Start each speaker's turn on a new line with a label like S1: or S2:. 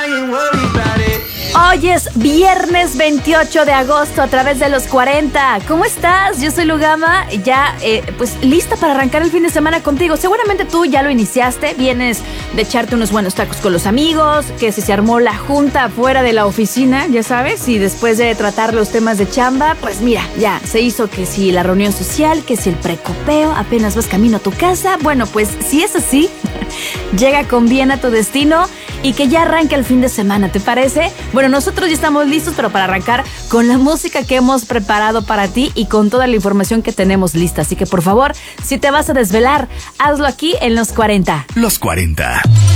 S1: Hoy es viernes 28 de agosto a través de los 40. ¿Cómo estás? Yo soy Lugama, ya pues lista para arrancar el fin de semana contigo. Seguramente tú ya lo iniciaste, vienes de echarte unos buenos tacos con los amigos, que si se armó la junta afuera de la oficina, ya sabes, y después de tratar los temas de chamba, pues mira, ya se hizo que si la reunión social, que si el precopeo, apenas vas camino a tu casa. Bueno, pues si es así, llega con bien a tu destino y que ya arranque el fin de semana, ¿te parece? Bueno, nosotros ya estamos listos, pero para arrancar con la música que hemos preparado para ti y con toda la información que tenemos lista. Así que por favor, si te vas a desvelar, hazlo aquí en Los 40.
S2: Los 40.